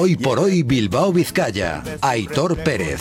Hoy por hoy Bilbao Vizcaya, Aitor Pérez.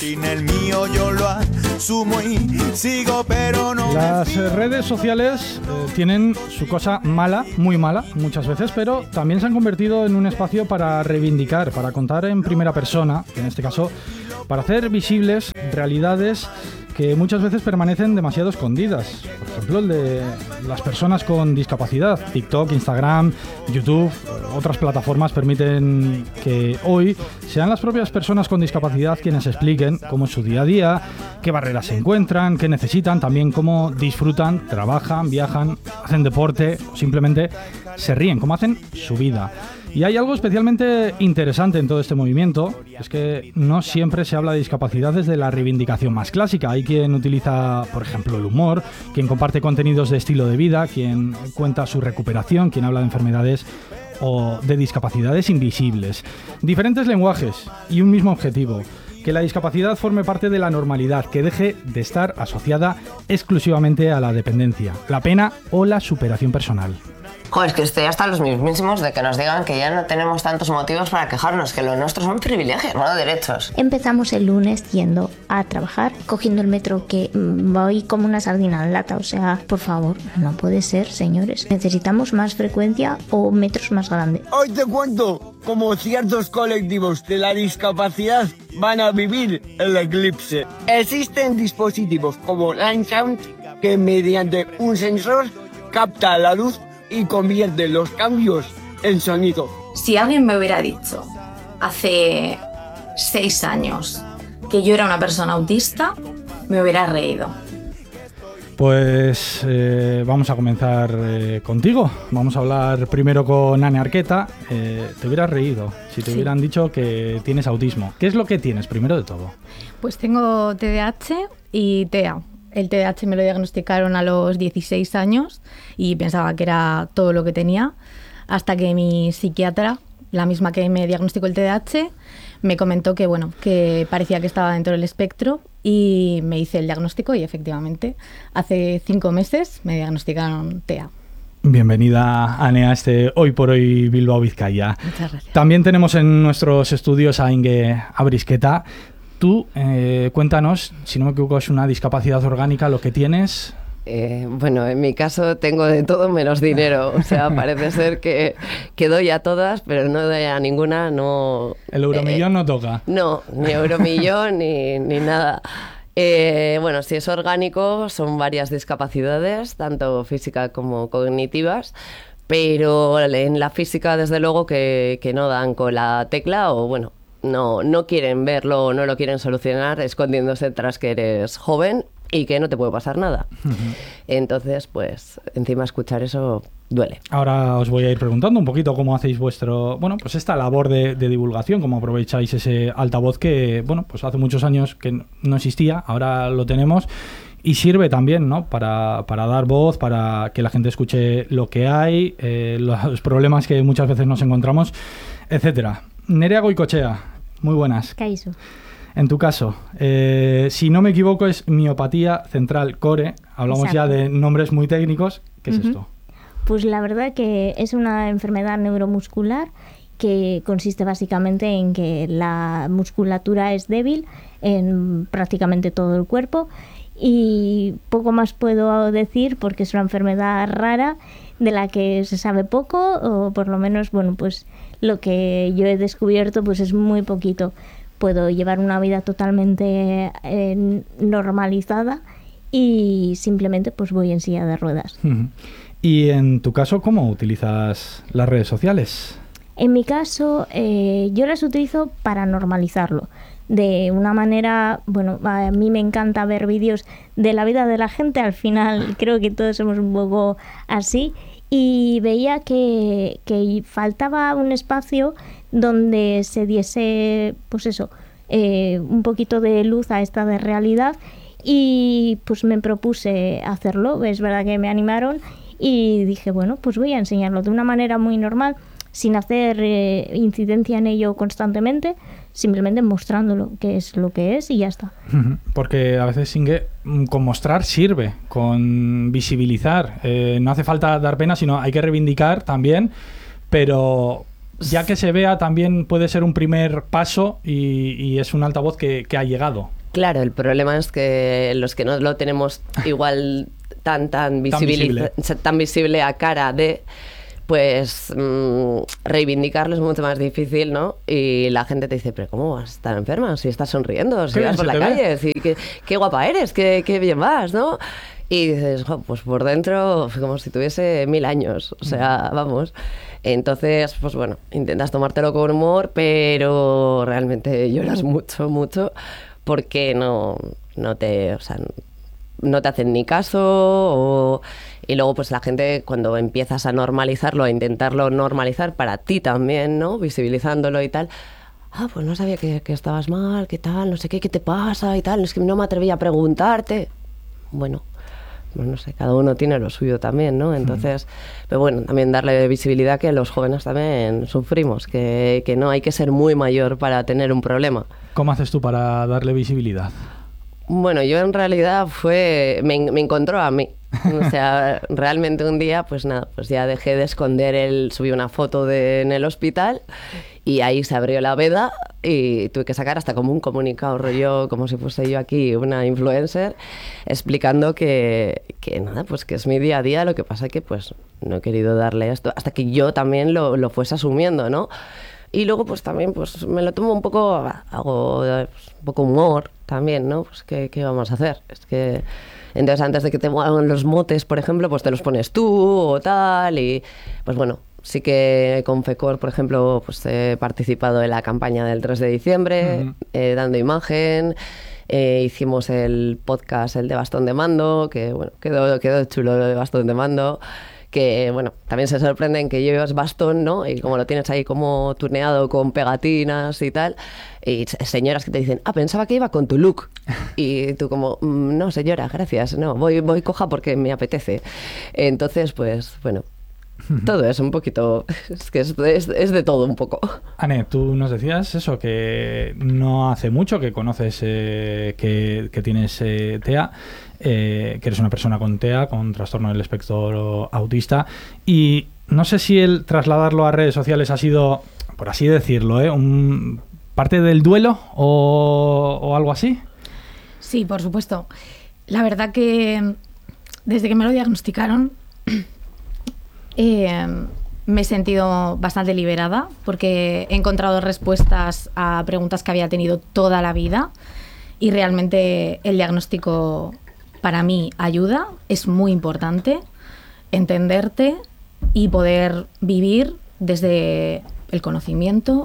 Las redes sociales tienen su cosa mala, muy mala muchas veces, pero también se han convertido en un espacio para reivindicar, para contar en primera persona, en este caso, para hacer visibles realidades que muchas veces permanecen demasiado escondidas. Por ejemplo, el de las personas con discapacidad. TikTok, Instagram, YouTube, otras plataformas permiten que hoy sean las propias personas con discapacidad quienes expliquen cómo es su día a día, qué barreras se encuentran, qué necesitan, también cómo disfrutan, trabajan, viajan, hacen deporte o simplemente se ríen, cómo hacen su vida. Y hay algo especialmente interesante en todo este movimiento, es que no siempre se habla de discapacidad desde la reivindicación más clásica. Hay quien utiliza, por ejemplo, el humor, quien comparte contenidos de estilo de vida, quien cuenta su recuperación, quien habla de enfermedades o de discapacidades invisibles. Diferentes lenguajes y un mismo objetivo: que la discapacidad forme parte de la normalidad, que deje de estar asociada exclusivamente a la dependencia, la pena o la superación personal. Joder, es que estoy hasta los mismísimos de que nos digan que ya no tenemos tantos motivos para quejarnos, que lo nuestro son privilegios, no derechos. Empezamos el lunes yendo a trabajar, cogiendo el metro, que voy como una sardina en lata. O sea, por favor, no puede ser, señores. Necesitamos más frecuencia o metros más grandes. Hoy te cuento cómo ciertos colectivos de la discapacidad van a vivir el eclipse. Existen dispositivos como Line Sound que mediante un sensor capta la luz y convierte los cambios en sonido. Si alguien me hubiera dicho hace 6 años que yo era una persona autista, me hubiera reído. Pues vamos a comenzar contigo. Vamos a hablar primero con Ane Arqueta. Te hubieras reído si te hubieran dicho que tienes autismo. ¿Qué es lo que tienes, primero de todo? Pues tengo TDAH y TEA. El TDAH me lo diagnosticaron a los 16 años y pensaba que era todo lo que tenía, hasta que mi psiquiatra, la misma que me diagnosticó el TDAH, me comentó que, bueno, que parecía que estaba dentro del espectro, y me hice el diagnóstico y efectivamente hace 5 meses me diagnosticaron TEA. Bienvenida, Ane, a este Hoy por Hoy Bilbao Vizcaya. Muchas gracias. También tenemos en nuestros estudios a Inge Abrisqueta. Tú, cuéntanos, si no me equivoco, es una discapacidad orgánica lo que tienes. Bueno, en mi caso tengo de todo menos dinero. O sea, parece ser que doy a todas, pero no doy a ninguna. No. ¿El euromillón no toca? No, ni euromillón ni nada. Bueno, si es orgánico, son varias discapacidades, tanto físicas como cognitivas. Pero en la física, desde luego, que no dan con la tecla, o bueno, no quieren verlo o no lo quieren solucionar, escondiéndose tras que eres joven y que no te puede pasar nada. Uh-huh. Entonces, pues, encima escuchar eso duele. Ahora os voy a ir preguntando un poquito cómo hacéis pues esta labor de divulgación, cómo aprovecháis ese altavoz que, bueno, pues hace muchos años que no existía, ahora lo tenemos. Y sirve también, ¿no?, para dar voz, para que la gente escuche lo que hay, los problemas que muchas veces nos encontramos, etcétera. Nerea Goicochea, muy buenas. Caíso. En tu caso, si no me equivoco, es miopatía central core. Hablamos Exacto. ya de nombres muy técnicos. ¿Qué es esto? Pues la verdad que es una enfermedad neuromuscular que consiste básicamente en que la musculatura es débil en prácticamente todo el cuerpo. Y poco más puedo decir porque es una enfermedad rara de la que se sabe poco, o por lo menos, bueno, pues lo que yo he descubierto pues es muy poquito. Puedo llevar una vida totalmente normalizada y simplemente pues voy en silla de ruedas. Y en tu caso, ¿cómo utilizas las redes sociales? En mi caso, yo las utilizo para normalizarlo. De una manera, bueno, a mí me encanta ver vídeos de la vida de la gente, al final creo que todos somos un poco así, y veía que faltaba un espacio donde se diese, pues eso, un poquito de luz a esta de realidad, y pues me propuse hacerlo. Es verdad que me animaron y dije, bueno, pues voy a enseñarlo de una manera muy normal, sin hacer incidencia en ello constantemente, simplemente mostrándolo, que es lo que es, y ya está. Porque a veces, Inge, con mostrar sirve, con visibilizar. No hace falta dar pena, sino hay que reivindicar también, pero ya que se vea también puede ser un primer paso y es un altavoz que ha llegado. Claro, el problema es que los que no lo tenemos igual tan visible a cara de, pues reivindicarlo es mucho más difícil, ¿no? Y la gente te dice, pero ¿cómo vas a estar enferma? Si estás sonriendo, si vas por la calle, si, qué guapa eres, qué bien vas, ¿no? Y dices, pues por dentro como si tuviese 1000 años, o sea, vamos. Entonces, pues bueno, intentas tomártelo con humor, pero realmente lloras mucho, porque no te hacen ni caso. Y luego pues la gente, cuando empiezas a normalizarlo, a intentarlo normalizar para ti también, ¿no? Visibilizándolo y tal. Pues no sabía que estabas mal, qué tal, no sé qué te pasa y tal. Es que no me atreví a preguntarte. Bueno, no sé, cada uno tiene lo suyo también, ¿no? Entonces, pero bueno, también darle visibilidad, que los jóvenes también sufrimos, que no hay que ser muy mayor para tener un problema. ¿Cómo haces tú para darle visibilidad? Bueno, yo en realidad me encontró a mí. O sea, realmente un día, pues nada, pues ya dejé de esconder subí una foto en el hospital y ahí se abrió la veda y tuve que sacar hasta como un comunicado rollo, como si fuese yo aquí una influencer, explicando que nada, pues que es mi día a día, lo que pasa que pues no he querido darle esto, hasta que yo también lo fuese asumiendo, ¿no? Y luego pues también pues me lo tomo un poco, hago pues, un poco humor también, ¿no? Pues ¿qué vamos a hacer? Es que entonces antes de que te muevan los motes, por ejemplo, pues te los pones tú o tal, y pues bueno, sí que con FECOR, por ejemplo, pues he participado en la campaña del 3 de diciembre, dando imagen. Hicimos el podcast, el de Bastón de Mando, que bueno, quedó chulo lo de Bastón de Mando, que bueno, también se sorprenden que llevas bastón, ¿no? Y como lo tienes ahí como tuneado con pegatinas y tal, y señoras que te dicen, pensaba que iba con tu look. Y tú como, no señora, gracias, no, voy coja porque me apetece. Entonces, pues bueno, todo es un poquito, es que es de todo un poco. Ane, tú nos decías eso, que no hace mucho que conoces que tienes TEA, que eres una persona con TEA, con trastorno del espectro autista, y no sé si el trasladarlo a redes sociales ha sido, por así decirlo, parte del duelo o algo así. Sí, por supuesto. La verdad que desde que me lo diagnosticaron me he sentido bastante liberada, porque he encontrado respuestas a preguntas que había tenido toda la vida, y realmente el diagnóstico para mí ayuda, es muy importante entenderte y poder vivir desde el conocimiento,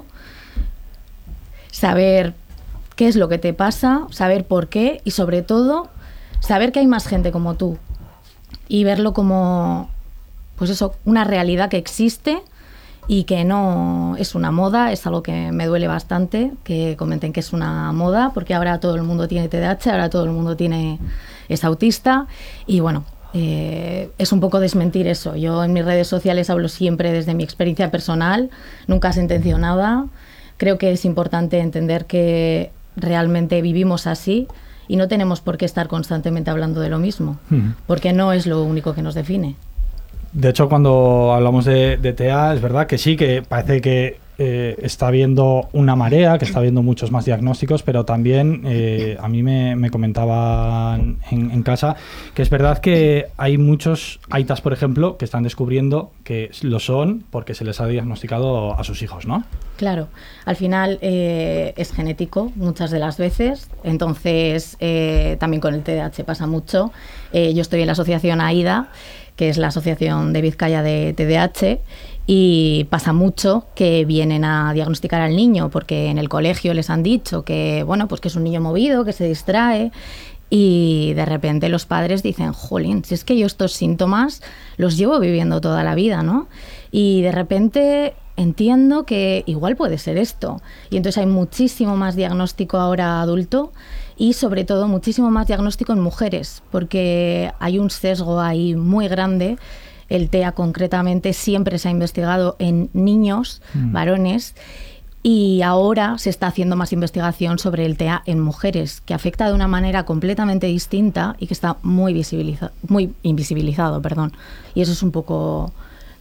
saber qué es lo que te pasa, saber por qué, y sobre todo saber que hay más gente como tú y verlo como, pues eso, una realidad que existe y que no es una moda. Es algo que me duele bastante que comenten que es una moda, porque ahora todo el mundo tiene TDAH, ahora todo el mundo es autista, y bueno, es un poco desmentir eso. Yo en mis redes sociales hablo siempre desde mi experiencia personal, nunca sentencio nada. Creo que es importante entender que realmente vivimos así y no tenemos por qué estar constantemente hablando de lo mismo, porque no es lo único que nos define. De hecho, cuando hablamos de TEA, es verdad que sí, que parece que está habiendo una marea, que está habiendo muchos más diagnósticos, pero también a mí me comentaban en casa que es verdad que hay muchos aitas, por ejemplo, que están descubriendo que lo son porque se les ha diagnosticado a sus hijos, ¿no? Claro, al final es genético muchas de las veces, entonces también con el TDAH pasa mucho. Yo estoy en la asociación AIDA, que es la Asociación de Vizcaya de TDAH, y pasa mucho que vienen a diagnosticar al niño porque en el colegio les han dicho que, bueno, pues que es un niño movido, que se distrae, y de repente los padres dicen, jolín, si es que yo estos síntomas los llevo viviendo toda la vida, ¿no? Y de repente entiendo que igual puede ser esto. Y entonces hay muchísimo más diagnóstico ahora adulto, y sobre todo muchísimo más diagnóstico en mujeres, porque hay un sesgo ahí muy grande. El TEA concretamente siempre se ha investigado en niños, varones, y ahora se está haciendo más investigación sobre el TEA en mujeres, que afecta de una manera completamente distinta y que está muy invisibilizado, perdón. Y eso es un poco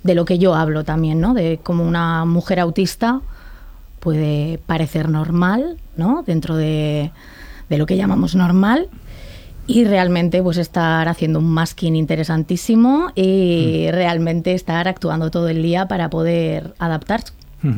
de lo que yo hablo también, ¿no? De cómo una mujer autista puede parecer normal, ¿no? Dentro de lo que llamamos normal, y realmente pues estar haciendo un masking interesantísimo y realmente estar actuando todo el día para poder adaptarse.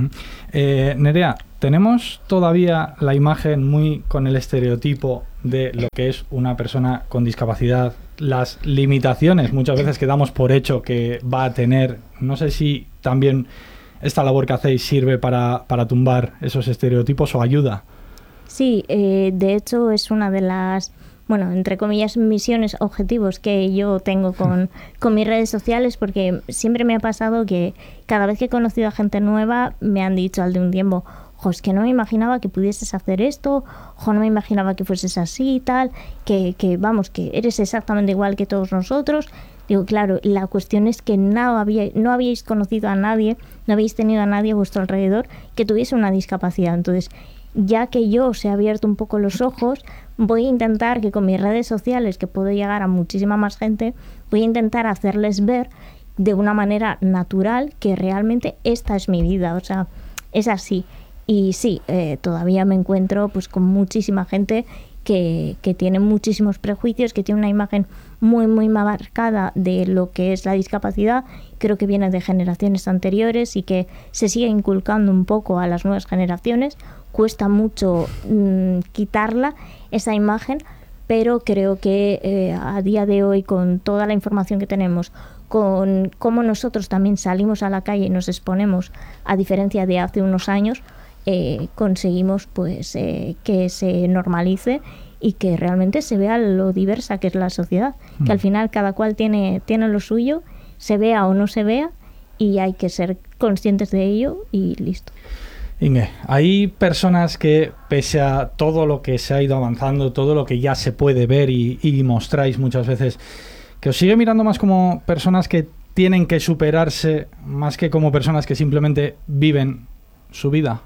Nerea, tenemos todavía la imagen muy con el estereotipo de lo que es una persona con discapacidad, las limitaciones muchas veces que damos por hecho que va a tener. No sé si también esta labor que hacéis sirve para tumbar esos estereotipos o ayuda. Sí, de hecho es una de las, bueno, entre comillas, misiones, objetivos que yo tengo con mis redes sociales, porque siempre me ha pasado que cada vez que he conocido a gente nueva me han dicho al de un tiempo, jo, es que no me imaginaba que pudieses hacer esto, jo, no me imaginaba que fueses así y tal, que vamos, que eres exactamente igual que todos nosotros. Digo, claro, la cuestión es que no habíais conocido a nadie, no habéis tenido a nadie a vuestro alrededor que tuviese una discapacidad. Entonces, ya que yo os he abierto un poco los ojos, voy a intentar que con mis redes sociales, que puedo llegar a muchísima más gente, voy a intentar hacerles ver de una manera natural que realmente esta es mi vida, o sea, es así. Y sí, todavía me encuentro pues con muchísima gente que tiene muchísimos prejuicios, que tiene una imagen muy, muy marcada de lo que es la discapacidad. Creo que viene de generaciones anteriores y que se sigue inculcando un poco a las nuevas generaciones. Cuesta mucho quitarla, esa imagen, pero creo que a día de hoy, con toda la información que tenemos, con cómo nosotros también salimos a la calle y nos exponemos, a diferencia de hace unos años, conseguimos pues que se normalice y que realmente se vea lo diversa que es la sociedad, que al final cada cual tiene lo suyo, se vea o no se vea, y hay que ser conscientes de ello y listo. Inge, hay personas que, pese a todo lo que se ha ido avanzando, todo lo que ya se puede ver y mostráis muchas veces, que os sigue mirando más como personas que tienen que superarse, más que como personas que simplemente viven su vida.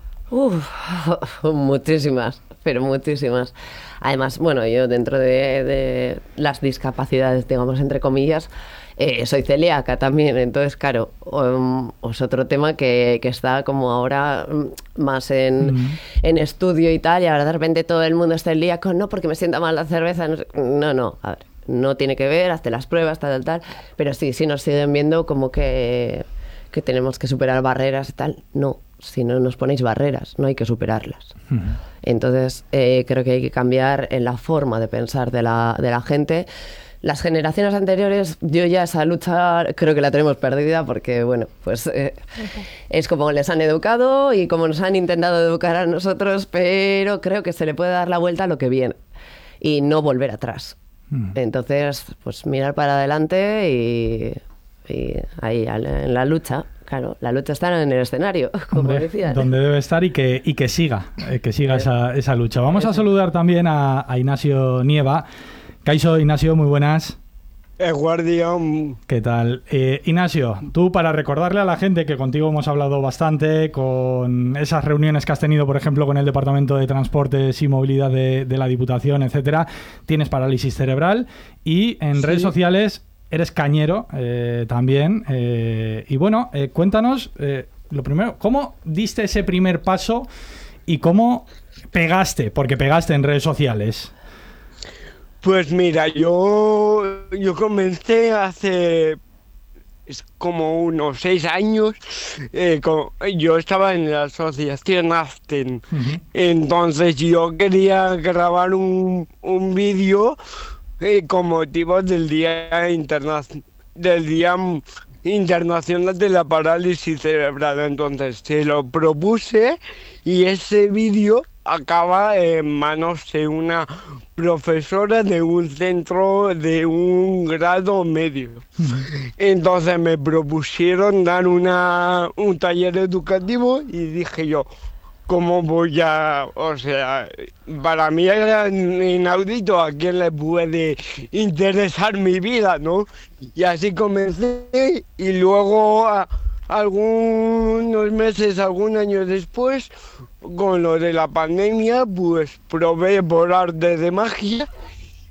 Muchísimas, pero muchísimas. Además, bueno, yo dentro de las discapacidades, digamos, entre comillas, soy celíaca también. Entonces, claro, es otro tema que está como ahora más en estudio y tal, y ahora de repente todo el mundo es celíaco, no porque me sienta mal la cerveza. No, a ver, no tiene que ver, hazte las pruebas, tal, pero sí nos siguen viendo como que tenemos que superar barreras y tal. No. Si no nos ponéis barreras, no hay que superarlas. Entonces, creo que hay que cambiar en la forma de pensar de la gente. Las generaciones anteriores, yo ya esa lucha creo que la tenemos perdida porque, bueno, pues es como les han educado y como nos han intentado educar a nosotros, pero creo que se le puede dar la vuelta a lo que viene y no volver atrás. Entonces, pues mirar para adelante y ahí en la lucha. Claro, la lucha está en el escenario, como decía. Donde debe estar y que siga esa lucha. Vamos a saludar también a Ignacio Nieva. Kaixo, Ignacio, muy buenas. Guardián. ¿Qué tal? Ignacio, tú, para recordarle a la gente que contigo hemos hablado bastante, con esas reuniones que has tenido, por ejemplo, con el Departamento de Transportes y Movilidad de la Diputación, etcétera, tienes parálisis cerebral y en redes sociales eres cañero también. Y bueno, cuéntanos, lo primero, ¿cómo diste ese primer paso y cómo pegaste? Porque pegaste en redes sociales. Pues mira, yo comencé hace como unos 6 años. Yo estaba en la asociación ASTEN. Entonces yo quería grabar un vídeo con motivo del Día Internacional de la Parálisis Cerebral. Entonces se lo propuse y ese vídeo acaba en manos de una profesora de un centro de un grado medio. Entonces me propusieron dar un taller educativo y dije yo, ¿cómo voy a...? O sea, para mí era inaudito, ¿a quién le puede interesar mi vida, no? Y así comencé y luego algunos meses, algún año después, con lo de la pandemia, pues probé por arte de magia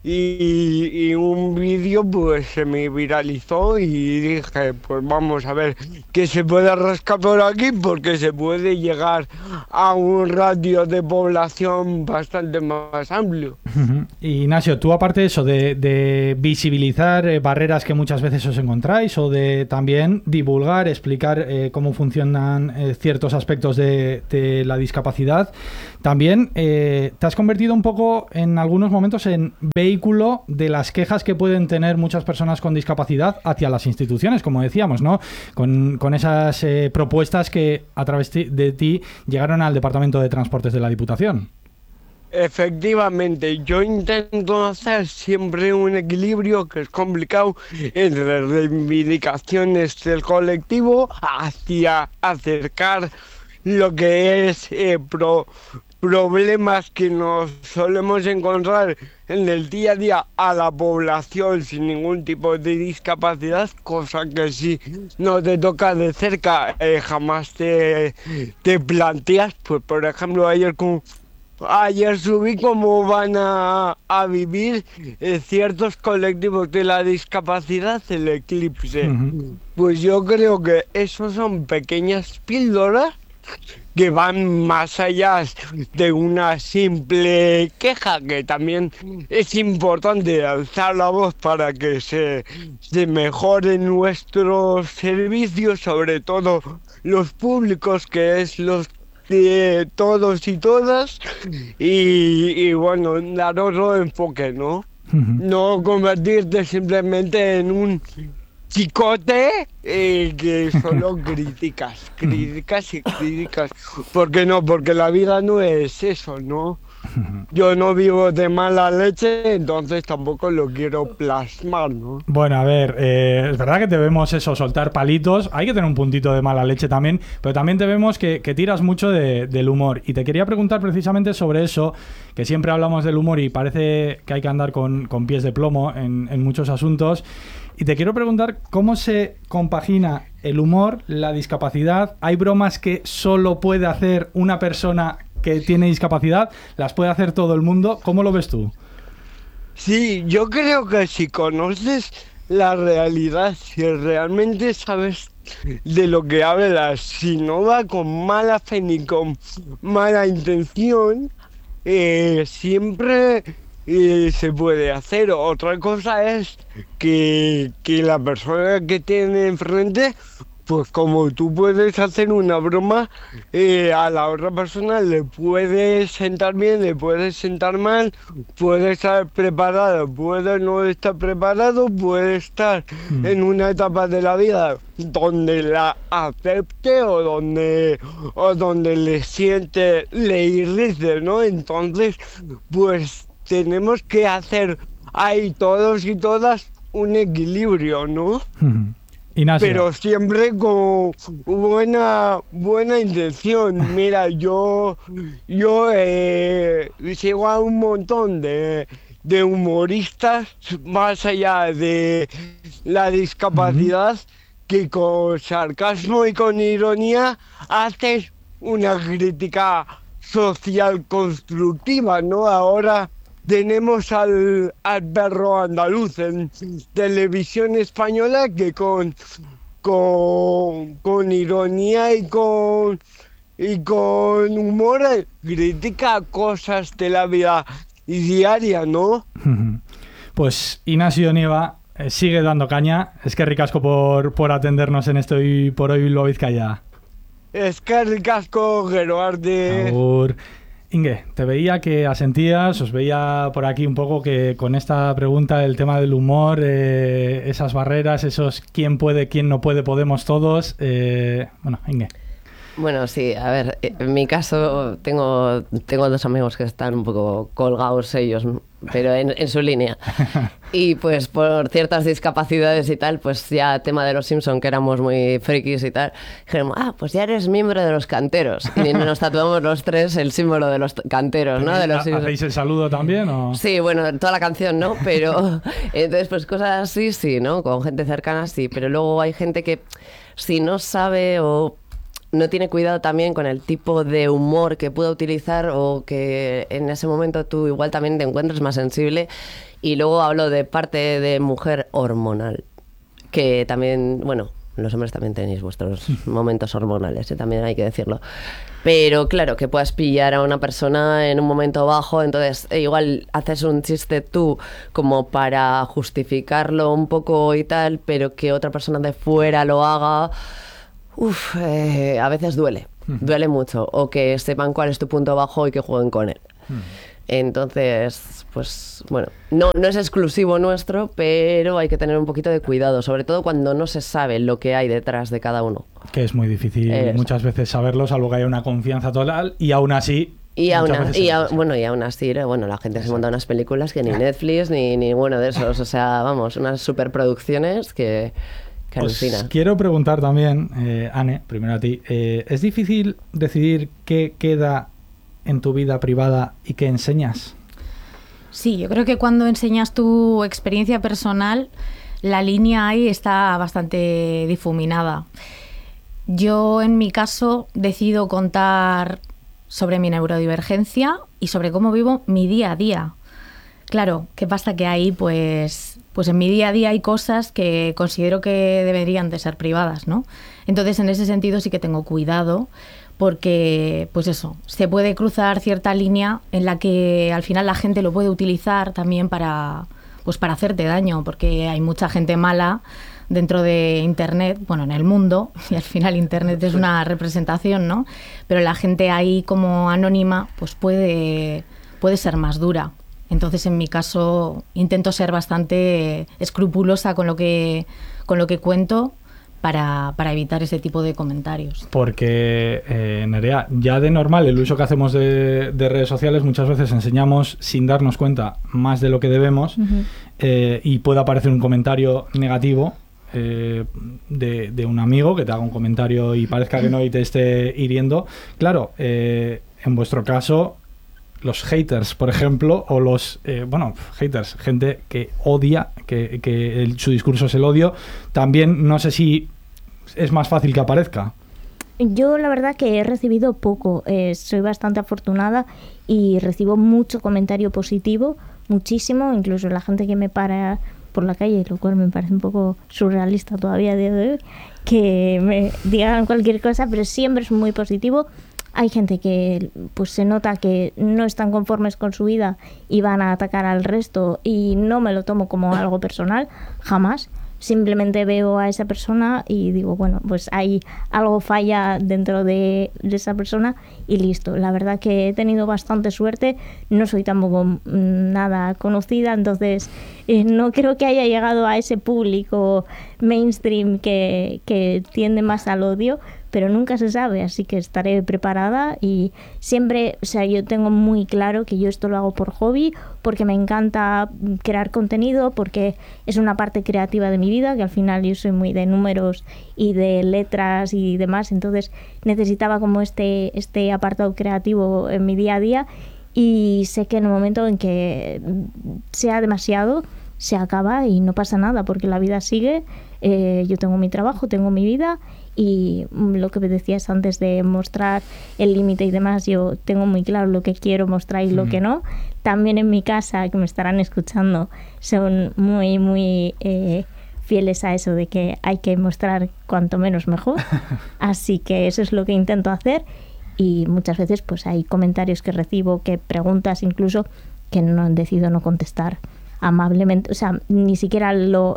y un vídeo pues se me viralizó y dije, pues vamos a ver qué se puede rascar por aquí, porque se puede llegar a un radio de población bastante más amplio. Ignacio, tú aparte de eso, de visibilizar barreras que muchas veces os encontráis, o de también divulgar, explicar cómo funcionan ciertos aspectos de la discapacidad, también te has convertido un poco en algunos momentos en vehículo de las quejas que pueden tener muchas personas con discapacidad hacia las instituciones, como decíamos, ¿no? Con esas propuestas que a través de ti llegaron al Departamento de Transportes de la Diputación. Efectivamente, yo intento hacer siempre un equilibrio, que es complicado, entre reivindicaciones del colectivo hacia acercar lo que es problemas que nos solemos encontrar en el día a día a la población sin ningún tipo de discapacidad, cosa que si no te toca de cerca jamás te planteas. Pues por ejemplo ayer subí cómo van a vivir ciertos colectivos de la discapacidad el eclipse. Pues yo creo que esos son pequeñas píldoras que van más allá de una simple queja, que también es importante alzar la voz para que se mejoren nuestros servicios, sobre todo los públicos, que es los de todos y todas, y bueno, dar otro enfoque, ¿no? No convertirte simplemente en un chicote que solo criticas. ¿Por qué no? Porque la vida no es eso, ¿no? Yo no vivo de mala leche, entonces tampoco lo quiero plasmar, ¿no? Bueno, a ver, es verdad que te vemos eso, soltar palitos, hay que tener un puntito de mala leche también, pero también te vemos que tiras mucho del humor, y te quería preguntar precisamente sobre eso, que siempre hablamos del humor y parece que hay que andar con pies de plomo en muchos asuntos, y te quiero preguntar cómo se compagina el humor, la discapacidad. ¿Hay bromas que solo puede hacer una persona que tiene discapacidad? ¿Las puede hacer todo el mundo? ¿Cómo lo ves tú? Sí, yo creo que si conoces la realidad, si realmente sabes de lo que hablas, si no va con mala fe ni con mala intención, siempre se puede hacer. Otra cosa es que la persona que tiene enfrente, pues como tú puedes hacer una broma, a la otra persona le puede sentar bien, le puede sentar mal, puede estar preparado, puede no estar preparado, puede estar en una etapa de la vida donde la acepte o donde le irrite, ¿no? Entonces, pues tenemos que hacer ahí todos y todas un equilibrio, ¿no? Ignacio. Pero siempre con buena intención. Mira, yo sigo a un montón de humoristas más allá de la discapacidad, que con sarcasmo y con ironía hacen una crítica social constructiva, ¿no? Ahora tenemos al perro andaluz en televisión española, que con ironía y con humor critica cosas de la vida diaria, ¿no? Pues Ignacio Nieva sigue dando caña. Es que ricasco por atendernos en esto y por hoy Bilbao Vizcaya. Es que ricasco, Geroarde. Agur. Inge, te veía que asentías, os veía por aquí un poco que con esta pregunta, el tema del humor, esas barreras, esos quién puede, quién no puede, podemos todos. Bueno, Inge. Bueno, sí, a ver, en mi caso tengo dos amigos que están un poco colgados ellos, pero en su línea. Y pues por ciertas discapacidades y tal, pues ya tema de los Simpson, que éramos muy frikis y tal, dijeron, pues ya eres miembro de los canteros. Y nos tatuamos los tres el símbolo de los canteros, ¿no? De los ¿Hacéis el saludo también? ¿O? Sí, bueno, toda la canción, ¿no? Pero entonces pues cosas así, sí, ¿no? Con gente cercana, sí. Pero luego hay gente que si no sabe o no tiene cuidado también con el tipo de humor que pueda utilizar, o que en ese momento tú igual también te encuentres más sensible. Y luego hablo de parte de mujer hormonal, que también, bueno, los hombres también tenéis vuestros momentos hormonales, también hay que decirlo. Pero claro, que puedas pillar a una persona en un momento bajo, entonces igual haces un chiste tú como para justificarlo un poco y tal, pero que otra persona de fuera lo haga, a veces duele mucho. O que sepan cuál es tu punto bajo y que jueguen con él. Entonces, pues bueno, no es exclusivo nuestro, pero hay que tener un poquito de cuidado, sobre todo cuando no se sabe lo que hay detrás de cada uno. Que es muy difícil muchas veces saberlo, salvo que haya una confianza total, y aún así... aún así, la gente se monta unas películas que ni Netflix ni ninguno de esos, o sea, vamos, unas superproducciones que alucinan. Quiero preguntar también, Anne, primero a ti, ¿es difícil decidir qué queda en tu vida privada y qué enseñas? Sí, yo creo que cuando enseñas tu experiencia personal, la línea ahí está bastante difuminada. Yo, en mi caso, decido contar sobre mi neurodivergencia y sobre cómo vivo mi día a día. Claro, ¿qué pasa? Que ahí, pues en mi día a día hay cosas que considero que deberían de ser privadas, ¿no? Entonces, en ese sentido sí que tengo cuidado, porque, pues eso, se puede cruzar cierta línea en la que al final la gente lo puede utilizar también para hacerte daño, porque hay mucha gente mala dentro de Internet, bueno, en el mundo, y al final Internet es una representación, ¿no? Pero la gente ahí como anónima, pues puede ser más dura. Entonces, en mi caso, intento ser bastante escrupulosa con lo que cuento, para evitar ese tipo de comentarios. Porque, Nerea, ya de normal el uso que hacemos de redes sociales, muchas veces enseñamos sin darnos cuenta más de lo que debemos, y puede aparecer un comentario negativo de un amigo que te haga un comentario y parezca que no y te esté hiriendo. Claro, en vuestro caso, los haters, por ejemplo, o los haters, gente que odia, que su discurso es el odio, también no sé si es más fácil que aparezca. Yo la verdad que he recibido poco, soy bastante afortunada y recibo mucho comentario positivo, muchísimo, incluso la gente que me para por la calle, lo cual me parece un poco surrealista todavía a día de hoy, que me digan cualquier cosa, pero siempre es muy positivo. Hay gente que pues se nota que no están conformes con su vida y van a atacar al resto, y no me lo tomo como algo personal, jamás. Simplemente veo a esa persona y digo, bueno, pues hay algo falla dentro de esa persona y listo. La verdad que he tenido bastante suerte, no soy tampoco nada conocida, entonces no creo que haya llegado a ese público mainstream que tiende más al odio, pero nunca se sabe, así que estaré preparada. Y siempre, o sea, yo tengo muy claro que yo esto lo hago por hobby, porque me encanta crear contenido, porque es una parte creativa de mi vida, que al final yo soy muy de números y de letras y demás, entonces necesitaba como este apartado creativo en mi día a día, y sé que en el momento en que sea demasiado, se acaba y no pasa nada, porque la vida sigue. Yo tengo mi trabajo, tengo mi vida, y lo que me decías antes de mostrar el límite y demás, yo tengo muy claro lo que quiero mostrar y lo que no. También en mi casa, que me estarán escuchando, son muy, muy fieles a eso de que hay que mostrar cuanto menos mejor. Así que eso es lo que intento hacer, y muchas veces pues hay comentarios que recibo, que preguntas incluso, que no han decidido no contestar amablemente, o sea, ni siquiera lo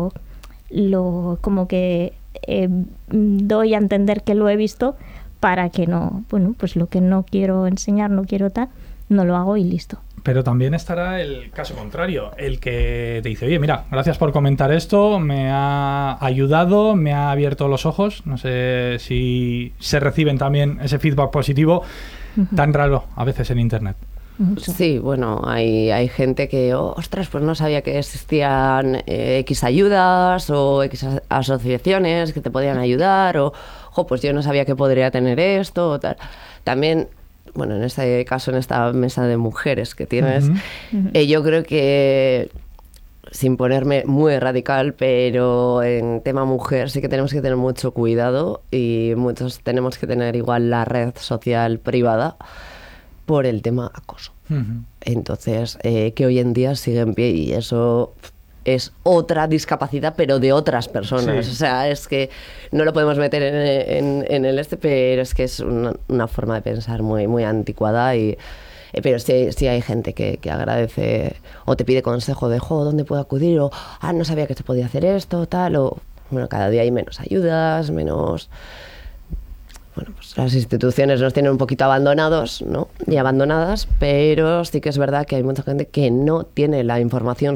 como que doy a entender que lo he visto, para que no, bueno, pues lo que no quiero enseñar, no quiero tal, no lo hago y listo. Pero también estará el caso contrario, el que te dice, oye, mira, gracias por comentar esto, me ha ayudado, me ha abierto los ojos. No sé si se reciben también ese feedback positivo, tan raro a veces en Internet. Mucho. Sí, bueno, hay gente que, ostras, pues no sabía que existían X ayudas o X asociaciones que te podían ayudar, o, pues yo no sabía que podría tener esto o tal. También, bueno, en este caso, en esta mesa de mujeres que tienes, yo creo que sin ponerme muy radical, pero en tema mujer sí que tenemos que tener mucho cuidado y muchos tenemos que tener igual la red social privada por el tema acoso. Entonces, que hoy en día sigue en pie y eso es otra discapacidad, pero de otras personas. Sí. O sea, es que no lo podemos meter en el pero es que es una forma de pensar muy, muy anticuada y... Pero sí hay gente que agradece o te pide consejo de, ¿dónde puedo acudir? O, no sabía que se podía hacer esto, tal. O, bueno, cada día hay menos ayudas, menos... Bueno, pues las instituciones nos tienen un poquito abandonados, ¿no? Y abandonadas, pero sí que es verdad que hay mucha gente que no tiene la información